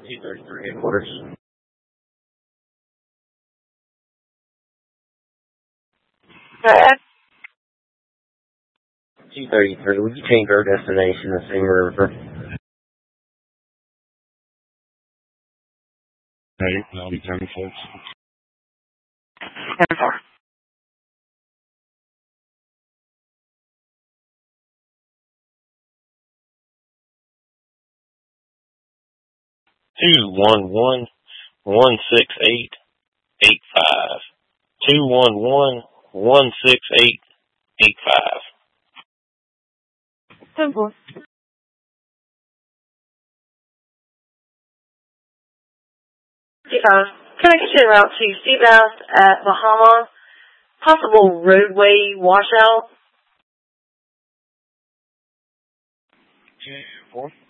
233 headquarters. 233, would you change our destination to Seymour River? Hey, that'll be 10-6. 10-4. Two one one 16885. 211 16885. 10-4. Can I get you out to Seabass at Bahama? Possible roadway washout. 4.